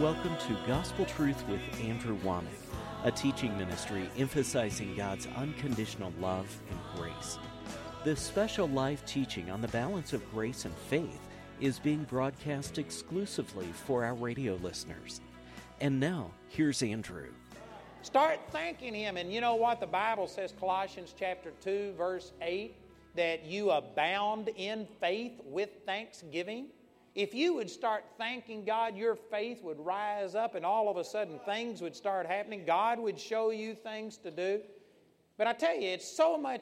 Welcome to Gospel Truth with Andrew Womack, a teaching ministry emphasizing God's unconditional love and grace. This special live teaching on the balance of grace and faith is being broadcast exclusively for our radio listeners. And now, here's Andrew. Start thanking Him. And you know what? The Bible says, Colossians chapter 2, verse 8, that you abound in faith with thanksgiving. If you would start thanking God, your faith would rise up and all of a sudden things would start happening. God would show you things to do. But I tell you, it's so much